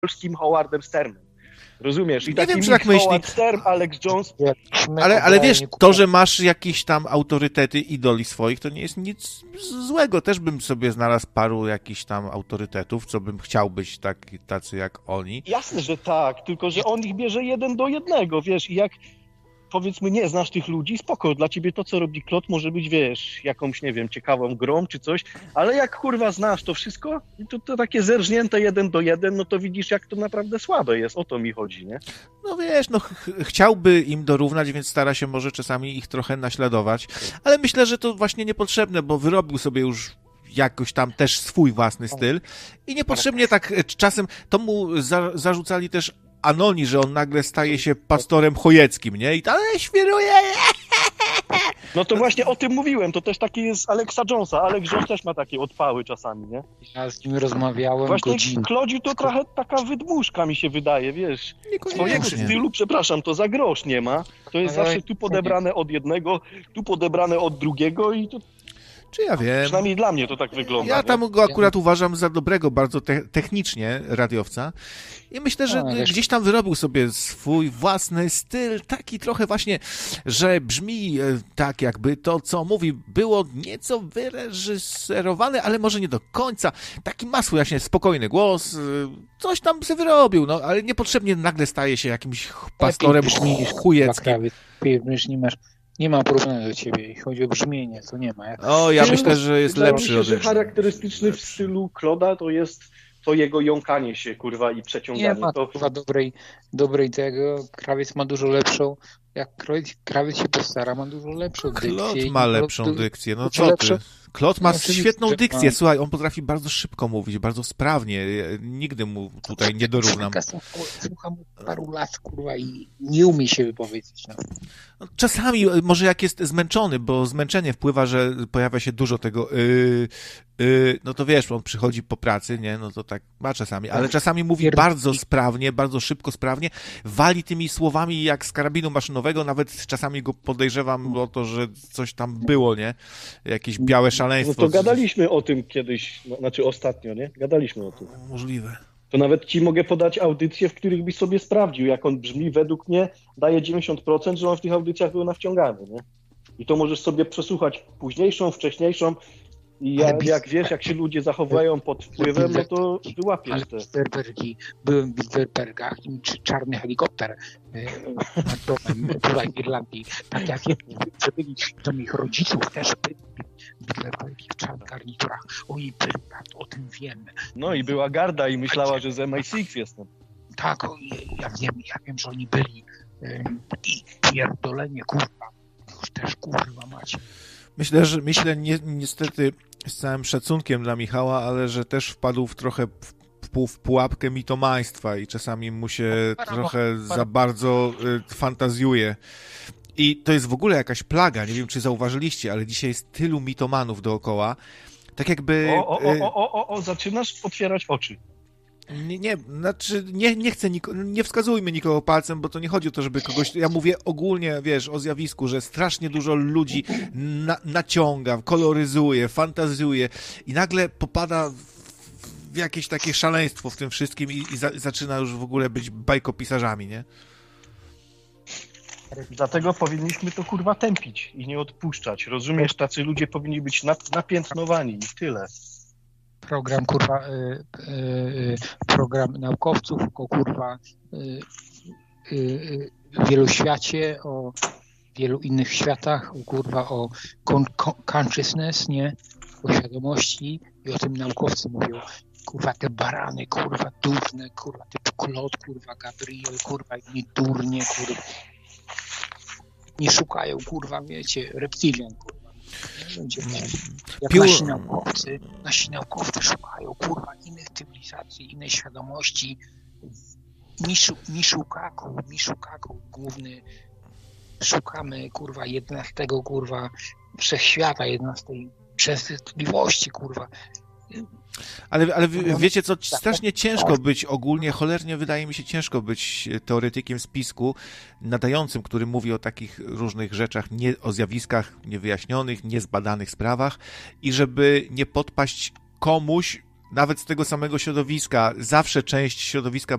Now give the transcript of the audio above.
polskim Howardem Sternem. Rozumiesz? I Nie taki wiem, czy tak myśli. Howard Stern, Alex Jones. Ale wiesz, to, że masz jakieś tam autorytety, idoli swoich, to nie jest nic złego. Też bym sobie znalazł paru jakichś tam autorytetów, co bym chciał być tacy jak oni. Jasne, że tak, tylko że on ich bierze 1:1, wiesz, i jak powiedzmy nie znasz tych ludzi, spoko, dla ciebie to, co robi Klot, może być, wiesz, jakąś, nie wiem, ciekawą grą czy coś, ale jak kurwa znasz to wszystko, to takie zerżnięte 1:1, no to widzisz, jak to naprawdę słabe jest, o to mi chodzi, nie? No wiesz, no chciałby im dorównać, więc stara się może czasami ich trochę naśladować, ale myślę, że to właśnie niepotrzebne, bo wyrobił sobie już jakoś tam też swój własny styl i niepotrzebnie tak czasem, to mu zarzucali też Anoni, że on nagle staje się pastorem chojeckim, nie? I ale świruje! No to właśnie o tym mówiłem, to też taki jest Alexa Jonesa. Alex Jones też ma takie odpały czasami, nie? Ja z nim rozmawiałem właśnie godzinę. Klodzi to trochę taka wydmuszka mi się wydaje, wiesz. Swojego stylu, przepraszam, to za grosz nie ma. To jest zawsze tu podebrane od jednego, tu podebrane od drugiego i to... Czy ja wiem? Przynajmniej dla mnie to tak wygląda. Ja tam go akurat uważam za dobrego, bardzo technicznie radiowca i myślę, że gdzieś tam wyrobił sobie swój własny styl, taki trochę właśnie, że brzmi tak jakby to, co mówi, było nieco wyreżyserowane, ale może nie do końca. Taki ma swój właśnie spokojny głos, coś tam sobie wyrobił, no ale niepotrzebnie nagle staje się jakimś pastorem chujeckim. Nie ma problemu do ciebie, jeśli chodzi o brzmienie, to nie ma. Ja myślę, że jest lepszy ode mnie. Że charakterystyczny w stylu Kloda to jest to jego jąkanie się, kurwa, i przeciąganie. Nie ma kurwa dobrej tego, Krawiec ma dużo lepszą, jak Krawiec się postara, ma dużo lepszą dykcję. Klot ma lepszą dykcję, no co ty? Klot ma świetną dykcję, słuchaj, on potrafi bardzo szybko mówić, bardzo sprawnie, nigdy mu tutaj nie dorównam. Słucham paru lat, kurwa, i nie umie się wypowiedzieć. No. Czasami, może jak jest zmęczony, bo zmęczenie wpływa, że pojawia się dużo tego no to wiesz, on przychodzi po pracy, nie, no to tak ma czasami, ale czasami mówi bardzo sprawnie, bardzo szybko, sprawnie, wali tymi słowami jak z karabinu maszynowego, nawet czasami go podejrzewam o to, że coś tam było, nie, jakieś białe szaleństwo. No to gadaliśmy o tym kiedyś, znaczy ostatnio, nie, gadaliśmy o tym. Możliwe. To nawet ci mogę podać audycje, w których byś sobie sprawdził, jak on brzmi, według mnie daje 90%, że on w tych audycjach był nawciągany, nie? I to możesz sobie przesłuchać późniejszą, wcześniejszą i jak wiesz, jak się ludzie zachowują pod wpływem, no to wyłapiesz te. Byłem w Bilderbergach, czy czarny helikopter nad domem tutaj w Irlandii, tak jak że byli, to moich rodziców też byli w Bilderbergi w czarnych garniturach. Oj, o tym wiem. No i była garda i myślała, że z MI6 jestem. Tak, ja wiem, że oni byli i pierdolenie, kurwa, już też kurwa macie. Myślę niestety z całym szacunkiem dla Michała, ale że też wpadł w pułapkę mitomaństwa i czasami mu się trochę za bardzo fantazjuje. I to jest w ogóle jakaś plaga, nie wiem czy zauważyliście, ale dzisiaj jest tylu mitomanów dookoła, tak jakby... Zaczynasz otwierać oczy. Nie chcę nie wskazujmy nikogo palcem, bo to nie chodzi o to, żeby kogoś, ja mówię ogólnie, wiesz, o zjawisku, że strasznie dużo ludzi naciąga, koloryzuje, fantazjuje i nagle popada w jakieś takie szaleństwo w tym wszystkim i zaczyna już w ogóle być bajkopisarzami, nie? Dlatego powinniśmy to kurwa tępić i nie odpuszczać. Rozumiesz, tacy ludzie powinni być napiętnowani i tyle. Program, kurwa, program naukowców o, kurwa, wieloświacie, o wielu innych światach, o, kurwa, o consciousness, nie? O świadomości i o tym naukowcy mówią. Kurwa, te barany, kurwa, durne, kurwa, typu Klot, kurwa, Gabriel, kurwa, inni durnie, kurwa. Nie szukają, kurwa, wiecie, reptilian, kurwa. Jak nasi naukowcy szukają, kurwa, innych cywilizacji, innej świadomości. Miszukaku, główny, szukamy, kurwa, 11, kurwa, wszechświata, 11 częstotliwości, kurwa. Ale wiecie co, strasznie ciężko być ogólnie, cholernie wydaje mi się ciężko być teoretykiem spisku nadającym, który mówi o takich różnych rzeczach, o zjawiskach niewyjaśnionych, niezbadanych sprawach i żeby nie podpaść komuś nawet z tego samego środowiska, zawsze część środowiska